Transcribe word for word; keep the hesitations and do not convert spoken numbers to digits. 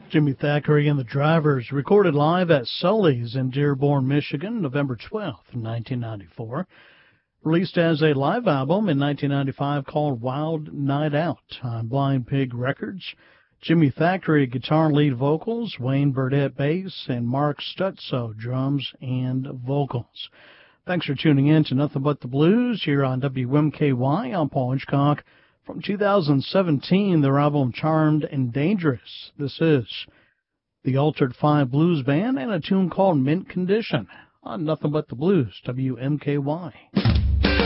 Jimmy Thackeray and the Drivers, recorded live at Sully's in Dearborn, Michigan, November twelfth, nineteen ninety-four. Released as a live album in nineteen ninety-five called Wild Night Out on Blind Pig Records. Jimmy Thackeray, guitar lead vocals, Wayne Burdett bass, and Mark Stutzo, drums and vocals. Thanks for tuning in to Nothing But the Blues here on W M K Y. I'm Paul Hitchcock. From two thousand seventeen, their album Charmed and Dangerous. This is the Altered Five Blues Band and a tune called Mint Condition on Nothing But the Blues, W M K Y.